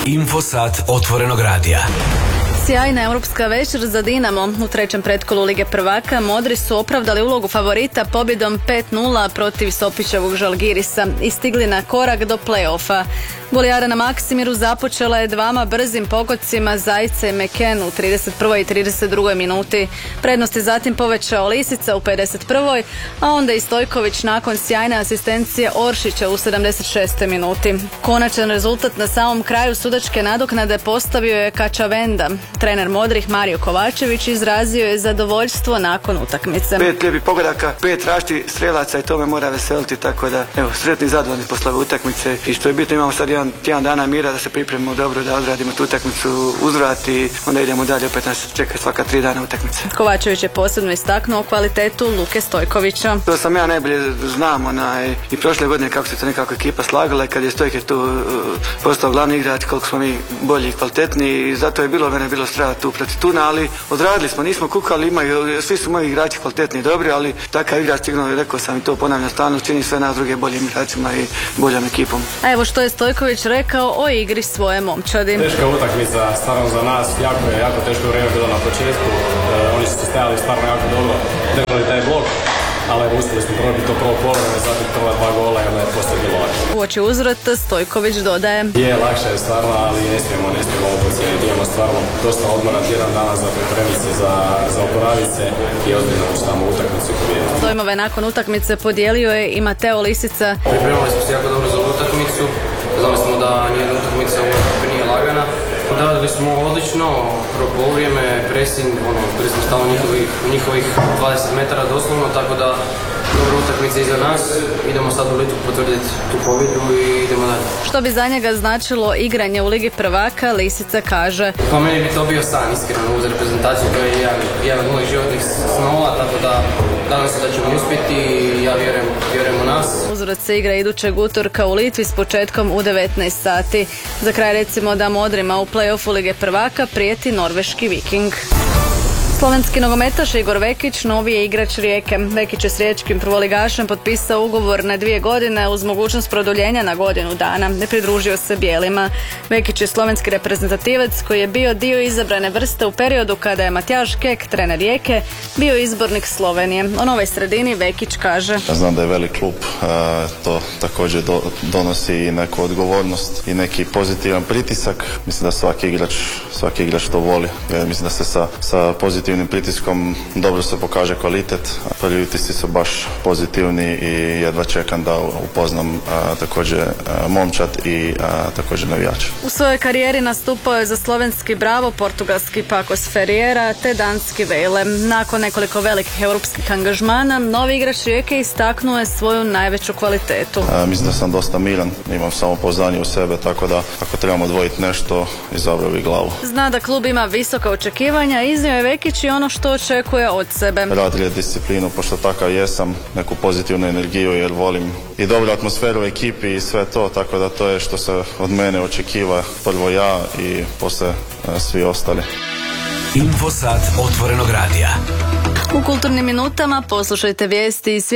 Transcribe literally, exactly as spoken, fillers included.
Infosat otvorenog radija. Sjajna europska večer za Dinamo. U trećem pretkolu Lige prvaka Modri su opravdali ulogu favorita pobjedom pet nula protiv Sopićevog Žalgirisa i stigli na korak do play-offa. Golijara na Maksimiru započela je dvama brzim pogodcima Zajca i McKenna u trideset prvoj i trideset drugoj minuti. Prednost je zatim povećao Lisica u pedeset prvoj, a onda i Stojković nakon sjajne asistencije Oršića u sedamdeset šestoj minuti. Konačan rezultat na samom kraju sudačke nadoknade postavio je Kačavenda. Trener Modrih Mario Kovačević izrazio je zadovoljstvo nakon utakmice. Pet lijepih pogodaka, pet rašti strelaca i to me mora veseliti, tako da evo, sretni i zadovoljni posle utakmice i što je bitno, imamo sad jedan tjedan dana mira da se pripremimo dobro, da odradimo tu utakmicu uzvrat i onda idemo dalje, opet nas čeka svaka tri dana utakmice. Kovačević je posebno istaknuo kvalitetu Luke Stojkovića. To sam ja najbolje znam onaj, i prošle godine kako se to nekako ekipa slagala i kad je Stojke tu uh, postao glavni igrač, koliko smo mi bolji i kvalitetni i zato je bilo mene bilo strava tu protiv Tuna, ali odradili smo, nismo kukali, imaju, svi su moji igrači kvalitetni i dobri, ali takav igrač sigurno, rekao sam i to ponavljam stalno, čini sve nas druge boljim igračima i boljom ekipom. A evo što je Stojković rekao o igri svoje momčadi. Teška utakmica, stvarno za nas, jako je, jako teško vrijeme bilo na početku, e, oni su stajali stvarno jako dobro, držali taj blok, ali uspjeli smo probiti to prvo polovreme, zatim prva dva gola i onda je poslije bilo lakše. Uoči uzvrata Stojković dodaje: Je, lakše je stvarno, ali ne smijemo, ne smijemo ovo pocijeniti, imamo stvarno dosta odmora, tjedan dana za pripremiti se, za, za oporaviti se i ozbiljno ući tamo utakmicu i pobijediti. Dojmove nakon utakmice podijelio je i Mateo Lisica. Pripremali smo se jako dobro za utakmicu, znali smo da nijedna utakmica nije lagana. Odradili smo odlično, prvo poluvrijeme, pressing, ono, bili smo stalno njihovih, njihovih dvadeset metara doslovno, tako da dobra utakmica iza nas, idemo sad u Litvu potvrditi tu pobjedu i idemo dalje. Što bi za njega značilo igranje u Ligi prvaka, Lisica kaže: Pa meni bi to bio san, iskreno, uz reprezentaciju, to je jedan, jedan od mojih životnih snova, tako da nadam se da ćemo uspjeti i ja vjerujem, vjerujem u nas. Uzvrat se igra idućeg utorka u Litvi s početkom u devetnaest sati. Za kraj recimo da Modrima u play-offu Lige prvaka prijeti norveški Viking. Slovenski nogometaš Igor Vekić novi je igrač Rijeke. Vekić je s riječkim prvoligašem potpisao ugovor na dvije godine uz mogućnost produljenja na godinu dana. Ne pridružio se bijelima. Vekić je slovenski reprezentativac koji je bio dio izabrane vrste u periodu kada je Matjaž Kek, trener Rijeke, bio izbornik Slovenije. O novoj sredini Vekić kaže: Ja znam da je velik klub, to također do, donosi i neku odgovornost i neki pozitivan pritisak. Mislim da svaki igrač, svaki igrač to voli. Ja mislim da se sa, sa pozitivnim pritiskom dobro se pokaže kvalitet. Prvi utisci su baš pozitivni i jedva čekam da upoznam a, također a, momčad i a, također navijač. U svojoj karijeri nastupao je za slovenski Bravo, portugalski Pakos Ferreira te danski Vejle. Nakon nekoliko velikih europskih angažmana, novi igrač Rijeke istaknuo je svoju najveću kvalitetu. A, mislim da sam dosta miran, imam samopouzdanje u sebe, tako da ako trebamo odvojiti nešto, izabrao bih glavu. Zna da klub ima visoka očekivanja, iznio je Vekić i ono što očekuje od sebe. Radili je disciplinu, pošto takav jesam, neku pozitivnu energiju jer volim i dobru atmosferu u ekipi i sve to, tako da to je što se od mene očekiva, prvo ja i poslije e, svi ostali. Infosat otvorenog radija. U kulturnim minutama poslušajte vijesti iz